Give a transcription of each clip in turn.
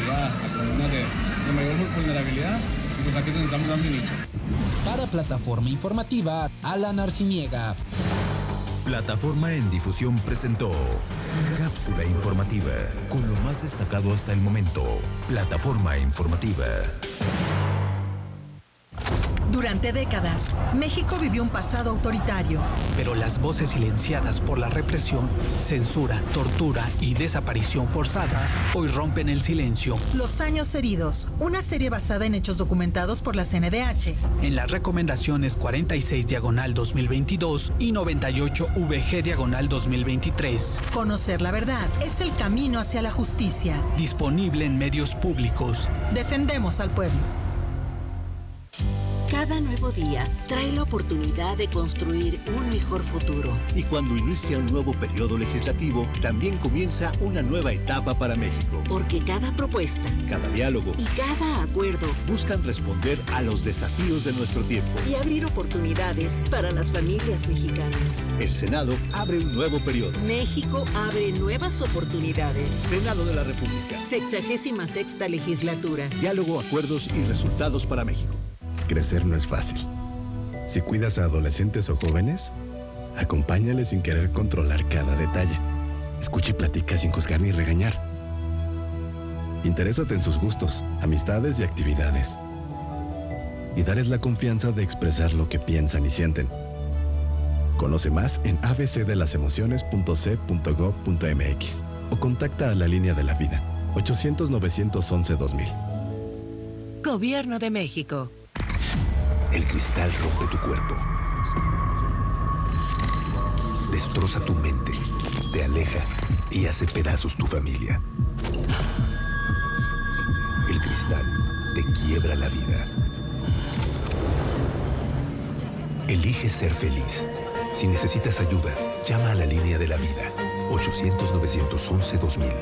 va a comunas de mayor vulnerabilidad, y pues aquí necesitamos dar un nicho. Para Plataforma Informativa, Alan Arciniega. Plataforma en Difusión presentó Cápsula Informativa, con lo más destacado hasta el momento. Plataforma Informativa. Durante décadas, México vivió un pasado autoritario. Pero las voces silenciadas por la represión, censura, tortura y desaparición forzada hoy rompen el silencio. Los años heridos, una serie basada en hechos documentados por la CNDH. En las recomendaciones 46/2022 y 98/VG/2023. Conocer la verdad es el camino hacia la justicia. Disponible en medios públicos. Defendemos al pueblo. Cada nuevo día trae la oportunidad de construir un mejor futuro. Y cuando inicia un nuevo periodo legislativo, también comienza una nueva etapa para México. Porque cada propuesta, cada diálogo y cada acuerdo buscan responder a los desafíos de nuestro tiempo y abrir oportunidades para las familias mexicanas. El Senado abre un nuevo periodo. México abre nuevas oportunidades. Senado de la República. 66ª legislatura. Diálogo, acuerdos y resultados para México. Crecer no es fácil. Si cuidas a adolescentes o jóvenes, acompáñales sin querer controlar cada detalle. Escucha y platica sin juzgar ni regañar. Interésate en sus gustos, amistades y actividades. Y darles la confianza de expresar lo que piensan y sienten. Conoce más en abcdelasemociones.c.gov.mx o contacta a la línea de la vida 800-911-2000. Gobierno de México. El cristal rompe tu cuerpo. Destroza tu mente, te aleja y hace pedazos tu familia. El cristal te quiebra la vida. Elige ser feliz. Si necesitas ayuda, llama a la línea de la vida. 800-911-2000.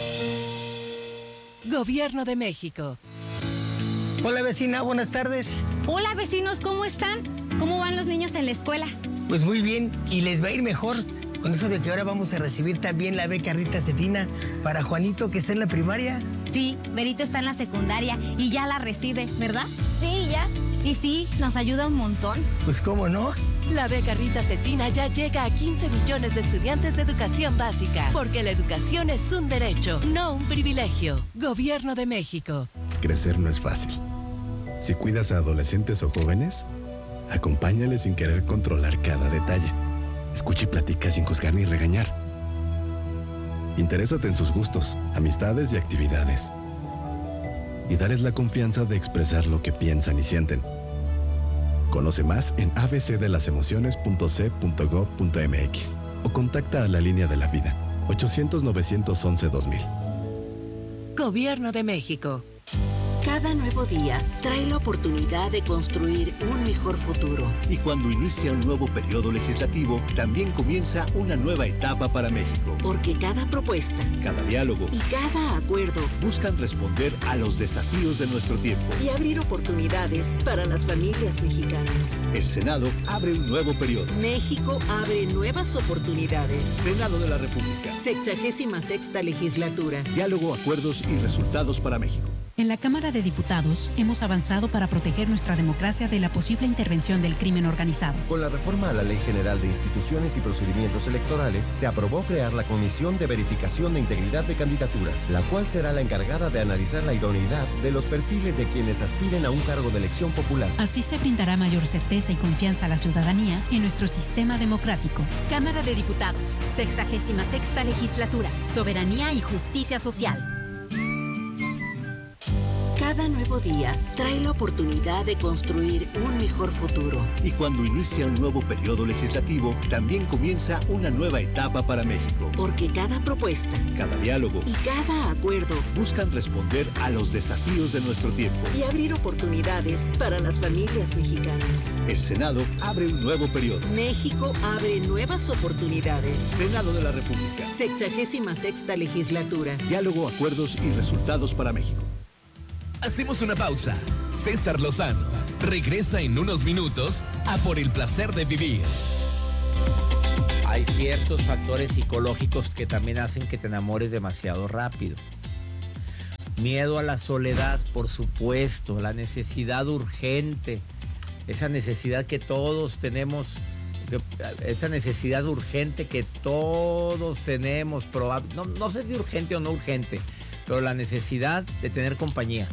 Gobierno de México. Hola vecina, buenas tardes. Hola vecinos, ¿cómo están? ¿Cómo van los niños en la escuela? Pues muy bien, y les va a ir mejor con eso de que ahora vamos a recibir también la beca Rita Cetina para Juanito, que está en la primaria. Sí, Berito está en la secundaria y ya la recibe, ¿verdad? Sí, ya. Y sí, nos ayuda un montón. Pues cómo no. La beca Rita Cetina ya llega a 15 millones de estudiantes de educación básica, porque la educación es un derecho, no un privilegio. Gobierno de México. Crecer no es fácil. Si cuidas a adolescentes o jóvenes, acompáñales sin querer controlar cada detalle. Escucha y platica sin juzgar ni regañar. Interésate en sus gustos, amistades y actividades. Y darles la confianza de expresar lo que piensan y sienten. Conoce más en abcdelasemociones.c.gov.mx o contacta a la línea de la vida 800-911-2000. Gobierno de México. Cada nuevo día trae la oportunidad de construir un mejor futuro. Y cuando inicia un nuevo periodo legislativo, también comienza una nueva etapa para México. Porque cada propuesta, cada diálogo y cada acuerdo buscan responder a los desafíos de nuestro tiempo y abrir oportunidades para las familias mexicanas. El Senado abre un nuevo periodo. México abre nuevas oportunidades. Senado de la República. 66ª legislatura. Diálogo, acuerdos y resultados para México. En la Cámara de Diputados hemos avanzado para proteger nuestra democracia de la posible intervención del crimen organizado. Con la reforma a la Ley General de Instituciones y Procedimientos Electorales, se aprobó crear la Comisión de Verificación de Integridad de Candidaturas, la cual será la encargada de analizar la idoneidad de los perfiles de quienes aspiren a un cargo de elección popular. Así se brindará mayor certeza y confianza a la ciudadanía en nuestro sistema democrático. Cámara de Diputados, 66ª Legislatura, Soberanía y Justicia Social. Cada nuevo día trae la oportunidad de construir un mejor futuro. Y cuando inicia un nuevo periodo legislativo, también comienza una nueva etapa para México. Porque cada propuesta, cada diálogo y cada acuerdo buscan responder a los desafíos de nuestro tiempo y abrir oportunidades para las familias mexicanas. El Senado abre un nuevo periodo. México abre nuevas oportunidades. Senado de la República. 66ª legislatura. Diálogo, acuerdos y resultados para México. Hacemos una pausa. César Lozano regresa en unos minutos a Por el Placer de Vivir. Hay ciertos factores psicológicos que también hacen que te enamores demasiado rápido. Miedo a la soledad, por supuesto, la necesidad urgente, esa necesidad que todos tenemos, esa necesidad urgente que todos tenemos, no sé si urgente o no urgente, pero la necesidad de tener compañía.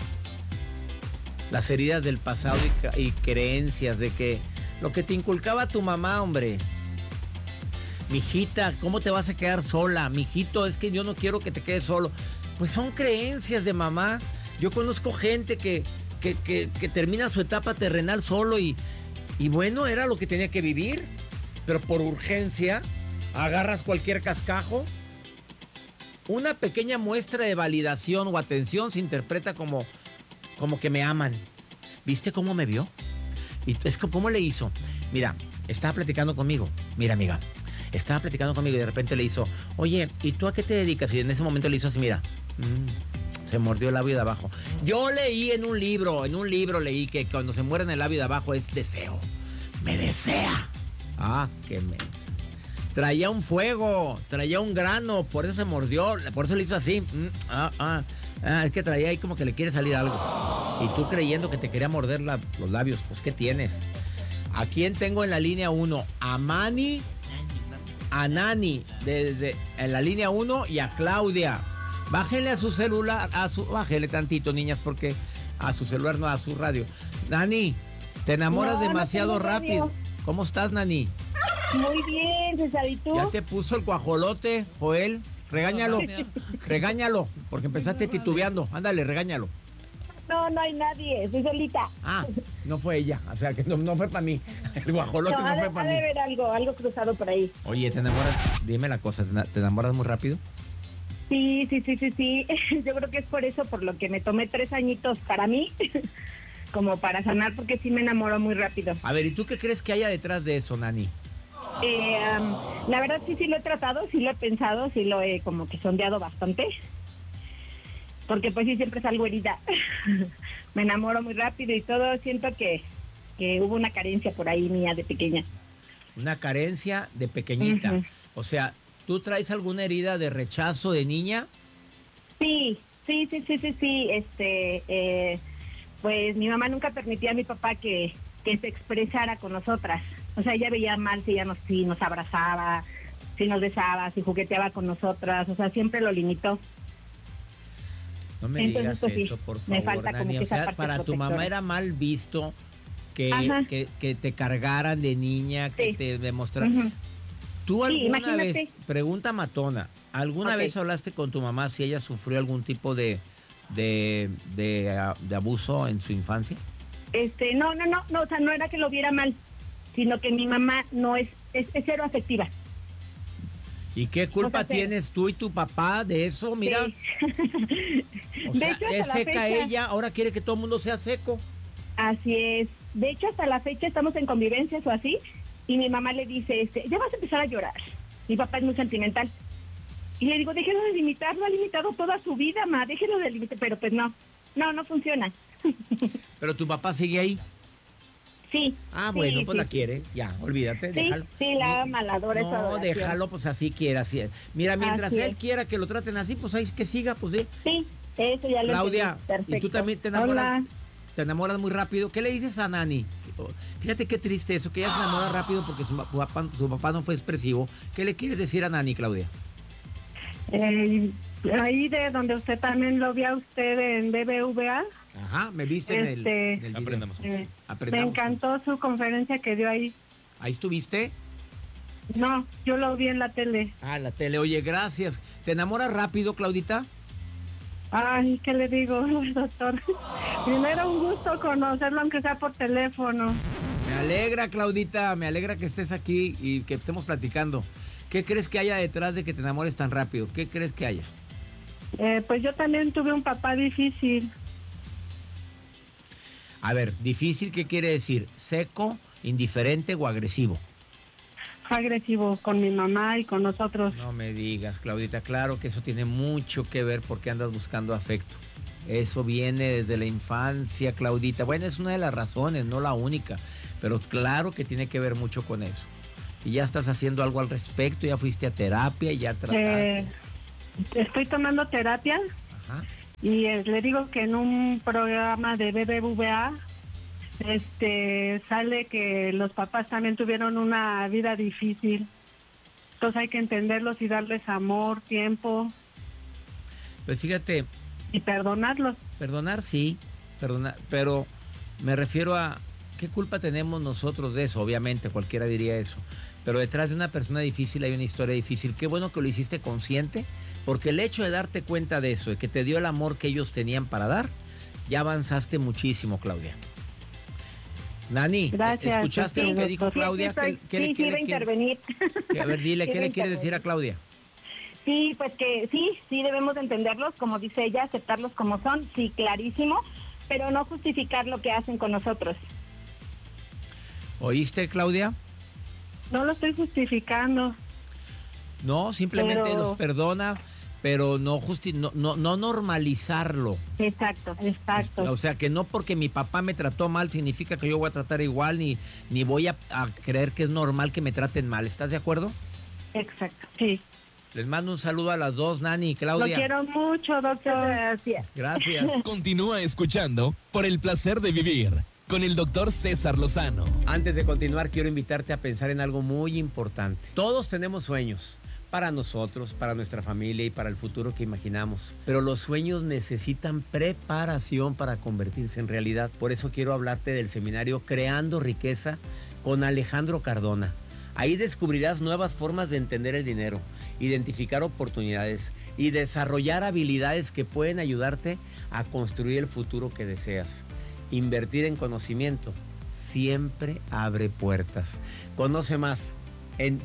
Las heridas del pasado y creencias de que lo que te inculcaba tu mamá, hombre. Mijita, ¿cómo te vas a quedar sola? Mijito, es que yo no quiero que te quedes solo. Pues son creencias de mamá. Yo conozco gente que termina su etapa terrenal solo y bueno, era lo que tenía que vivir. Pero por urgencia, agarras cualquier cascajo. Una pequeña muestra de validación o atención se interpreta como que me aman. ¿Viste cómo me vio? Y es que, ¿cómo le hizo? Mira, estaba platicando conmigo. Mira, amiga. Estaba platicando conmigo y de repente le hizo, oye, ¿y tú a qué te dedicas? Y en ese momento le hizo así, mira, se mordió el labio de abajo. Yo leí en un libro leí que cuando se muere en el labio de abajo es deseo. Me desea. Ah, qué mensa. Traía un fuego, traía un grano, por eso se mordió, por eso le hizo así. Es que traía ahí como que le quiere salir algo. Y tú creyendo que te quería morder los labios, pues ¿qué tienes? ¿A quién tengo en la línea 1? A Nani, en la línea 1 y a Claudia. Bájenle a su celular, bájenle tantito, niñas, porque a su celular, no a su radio. Nani, te enamoras demasiado rápido. ¿Cómo estás, Nani? Muy bien, César, ¿y tú? Ya te puso el guajolote, Joel. Regáñalo, regáñalo, porque empezaste titubeando. Ándale, regáñalo. No hay nadie, estoy solita. Ah, no fue ella, o sea que no fue para mí. El guajolote no fue para mí. Ha de ver algo cruzado por ahí. Oye, ¿te enamoras? Dime la cosa, ¿te enamoras muy rápido? Sí. Yo creo que es por eso, por lo que me tomé 3 añitos para mí, como para sanar, porque sí me enamoro muy rápido. A ver, ¿y tú qué crees que haya detrás de eso, Nani? La verdad sí lo he tratado, sí lo he pensado, sí lo he como que sondeado bastante. Porque pues sí, siempre salgo herida. Me enamoro muy rápido y todo. Siento que hubo una carencia por ahí mía de pequeña. Una carencia de pequeñita. Uh-huh. O sea, ¿tú traes alguna herida de rechazo de niña? Sí. Pues mi mamá nunca permitía a mi papá que se expresara con nosotras. O sea, ella veía mal si nos abrazaba, si nos besaba, si jugueteaba con nosotras. O sea, siempre lo limitó. No me digas eso, por favor, Nani. O sea, para tu mamá era mal visto que te cargaran de niña, que te demostraran. Uh-huh. ¿Tú alguna vez, pregunta matona, alguna vez hablaste con tu mamá si ella sufrió algún tipo de abuso en su infancia? No, o sea, no era que lo viera mal, sino que mi mamá no es cero afectiva. ¿Y qué culpa tienes tú y tu papá de eso? Mira. Sí. O sea, hecho, es seca ella, ahora quiere que todo el mundo sea seco. Así es. De hecho, hasta la fecha estamos en convivencias o así, y mi mamá le dice, ya vas a empezar a llorar. Mi papá es muy sentimental. Y le digo, déjelo de limitar, lo ha limitado toda su vida, ma, déjelo de limitar. Pero pues no funciona. ¿Pero tu papá sigue ahí? Sí. Ah, bueno, pues la quiere, ya, olvídate, déjalo. Sí, la ama, la adora. No, déjalo, pues así quiera, así. Mira, mientras él quiera que lo traten así, pues ahí que siga, pues sí. Sí, eso ya lo Claudia, perfecto. ¿Y tú también te enamoras muy rápido? ¿Qué le dices a Nani? Fíjate qué triste eso, que ella se enamora rápido porque su papá no fue expresivo. ¿Qué le quieres decir a Nani, Claudia? Ahí de donde usted también lo vio a usted en BBVA. Ajá, me viste en el video. Aprendamos. Me encantó su conferencia que dio ahí. ¿Ahí estuviste? No, yo lo vi en la tele. Ah, en la tele. Oye, gracias. ¿Te enamoras rápido, Claudita? Ay, ¿qué le digo, doctor? Primero un gusto conocerlo, aunque sea por teléfono. Me alegra, Claudita, me alegra que estés aquí y que estemos platicando. ¿Qué crees que haya detrás de que te enamores tan rápido? ¿Qué crees que haya? Pues yo también tuve un papá difícil. A ver, difícil, ¿qué quiere decir? ¿Seco, indiferente o agresivo? Agresivo con mi mamá y con nosotros. No me digas, Claudita, claro que eso tiene mucho que ver porque andas buscando afecto. Eso viene desde la infancia, Claudita. Bueno, es una de las razones, no la única, pero claro que tiene que ver mucho con eso. Y ya estás haciendo algo al respecto, ya fuiste a terapia y ya trataste. Estoy tomando terapia. Ajá. Y le digo que en un programa de BBVA sale que los papás también tuvieron una vida difícil. Entonces hay que entenderlos y darles amor, tiempo. Pues fíjate. Y perdonarlos. Perdonar sí, pero me refiero a ¿qué culpa tenemos nosotros de eso? Obviamente cualquiera diría eso. Pero detrás de una persona difícil hay una historia difícil. Qué bueno que lo hiciste consciente, porque el hecho de darte cuenta de eso, de que te dio el amor que ellos tenían para dar, ya avanzaste muchísimo, Claudia. Nani, gracias, ¿escuchaste lo que dijo Claudia? Sí, iba a intervenir. A ver, dile, ¿qué le quieres decir a Claudia? Sí, pues que sí debemos de entenderlos, como dice ella, aceptarlos como son, sí, clarísimo, pero no justificar lo que hacen con nosotros. ¿Oíste, Claudia? No lo estoy justificando. No, simplemente los perdona, pero no normalizarlo. Exacto. O sea, que no porque mi papá me trató mal significa que yo voy a tratar igual, ni voy a creer que es normal que me traten mal. ¿Estás de acuerdo? Exacto, sí. Les mando un saludo a las dos, Nani y Claudia. Lo quiero mucho, doctor. Gracias. Gracias. Continúa escuchando Por el Placer de Vivir con el doctor César Lozano. Antes de continuar, quiero invitarte a pensar en algo muy importante. Todos tenemos sueños para nosotros, para nuestra familia y para el futuro que imaginamos. Pero los sueños necesitan preparación para convertirse en realidad. Por eso quiero hablarte del seminario Creando Riqueza con Alejandro Cardona. Ahí descubrirás nuevas formas de entender el dinero, identificar oportunidades y desarrollar habilidades que pueden ayudarte a construir el futuro que deseas. Invertir en conocimiento siempre abre puertas. Conoce más en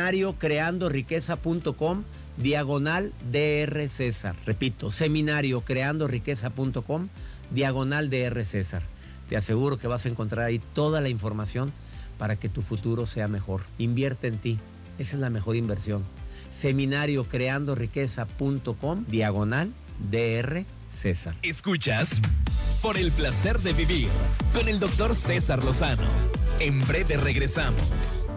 seminariocreandoriqueza.com/Dr. César. Repito, seminariocreandoriqueza.com/Dr. César. Te aseguro que vas a encontrar ahí toda la información para que tu futuro sea mejor. Invierte en ti. Esa es la mejor inversión. seminariocreandoriqueza.com/Dr. César. Escuchas Por el Placer de Vivir con el doctor César Lozano. En breve regresamos.